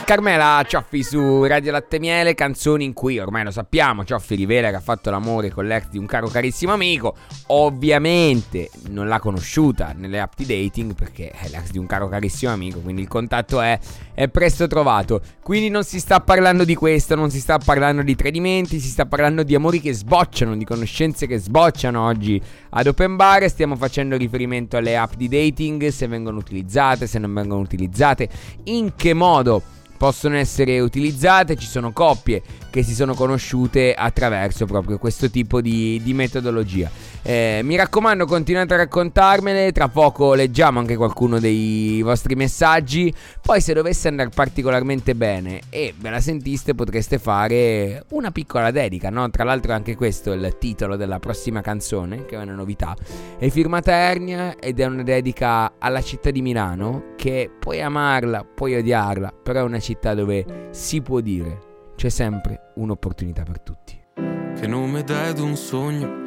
Carmela Cioffi su Radio Latte Miele, canzoni in cui ormai lo sappiamo, Cioffi rivela che ha fatto l'amore con l'ex di un caro carissimo amico. Ovviamente non l'ha conosciuta nelle app di dating perché è l'ex di un caro carissimo amico, quindi il contatto è presto trovato. Quindi non si sta parlando di questo, non si sta parlando di tradimenti, si sta parlando di amori che sbocciano, di conoscenze che sbocciano oggi ad Open Bar. Stiamo facendo riferimento alle app di dating, se vengono utilizzate, se non vengono utilizzate, in che modo possono essere utilizzate. Ci sono coppie che si sono conosciute attraverso proprio questo tipo di metodologia. Mi raccomando, continuate a raccontarmele. Tra poco leggiamo anche qualcuno dei vostri messaggi. Poi se dovesse andare particolarmente bene e ve la sentiste, potreste fare una piccola dedica, no? Tra l'altro anche questo è il titolo della prossima canzone, che è una novità. È firmata Ernia ed è una dedica alla città di Milano, che puoi amarla, puoi odiarla, però è una città dove si può dire c'è sempre un'opportunità per tutti. Che nome dai ad un sogno